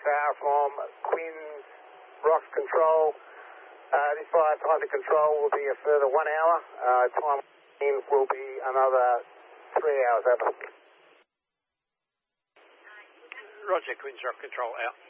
VFR from Quinn's Ross Control. This fire time to control will be a further 1 hour. Time in will be another 3 hours. Over. Roger, Quinn's Rock Control out.